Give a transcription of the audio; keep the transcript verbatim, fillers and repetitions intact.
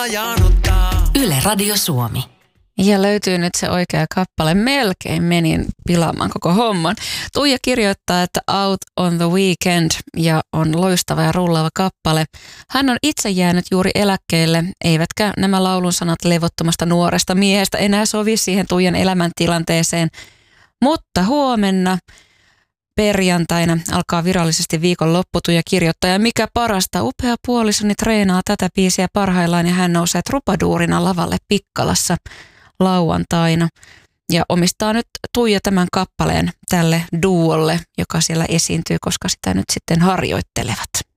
Yle Radio Suomi. Ja löytyy nyt se oikea kappale. Melkein menin pilaamaan koko homman. Tuija kirjoittaa, että Out on the Weekend ja on loistava ja rullaava kappale. Hän on itse jäänyt juuri eläkkeelle, eivätkä nämä laulun sanat levottomasta nuoresta miehestä enää sovi siihen Tuijan elämäntilanteeseen. Mutta huomenna perjantaina alkaa virallisesti viikon loppu. Tuija kirjoittaa, ja mikä parasta, upea puolisoni treenaa tätä biisiä parhaillaan ja hän nousee trupaduurina lavalle Pikkalassa lauantaina ja omistaa nyt Tuija tämän kappaleen tälle duolle, joka siellä esiintyy, koska sitä nyt sitten harjoittelevat.